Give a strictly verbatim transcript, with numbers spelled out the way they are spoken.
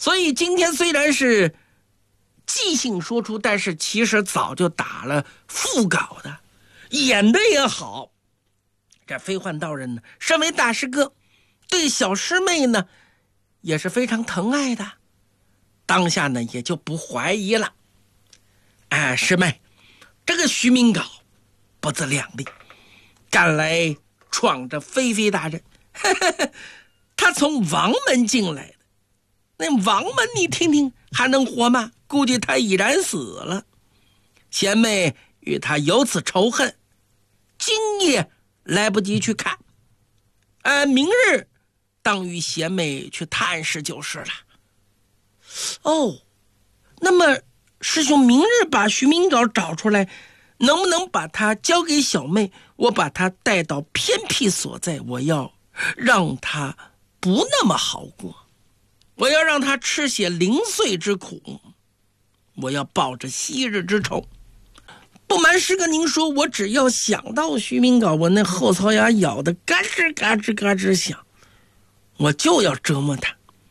所以今天虽然是即兴说出，但是其实早就打了副稿的，演的也好。这飞幻道人呢，身为大师哥，对小师妹呢也是非常疼爱的，当下呢也就不怀疑了。哎，师妹，这个徐明镐不自量力，赶来闯着飞飞大人，呵呵呵，他从王门进来的，那王门你听听还能活吗？估计他已然死了。贤妹与他有此仇恨，今夜来不及去看，呃，明日当与贤妹去探视就是了。哦，那么师兄明日把徐明镐找出来，能不能把他交给小妹？我把他带到偏僻所在，我要让他不那么好过，我要让他吃些零碎之苦，我要报着昔日之仇。不瞒师哥您说，我只要想到徐明镐，我那后槽牙咬得嘎吱嘎吱嘎吱响，我就要折磨他。